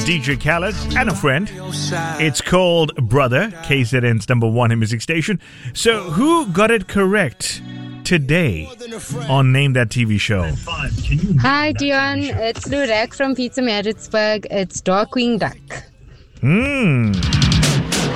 DJ Khaled and a friend. It's called Brother, KZN's number one hit music station. So who got it correct today on Name That TV Show? Hi Dion, it's Lurek from Pizza Maritzburg. It's Darkwing Duck.